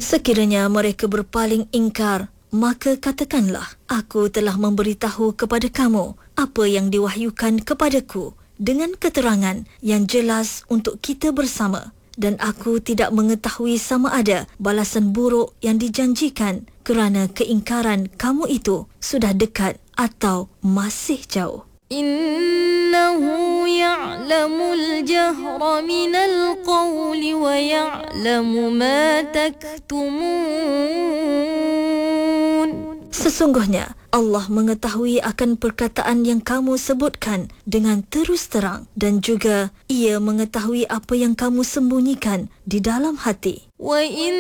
Sekiranya mereka berpaling ingkar, maka katakanlah, aku telah memberitahu kepada kamu apa yang diwahyukan kepadaku dengan keterangan yang jelas untuk kita bersama, dan aku tidak mengetahui sama ada balasan buruk yang dijanjikan kerana keingkaran kamu itu sudah dekat atau masih jauh. Innahu ya'lamul jahra minal qawli wa ya'lamu ma taktumun. Sesungguhnya Allah mengetahui akan perkataan yang kamu sebutkan dengan terus terang, dan juga Ia mengetahui apa yang kamu sembunyikan di dalam hati. Wa in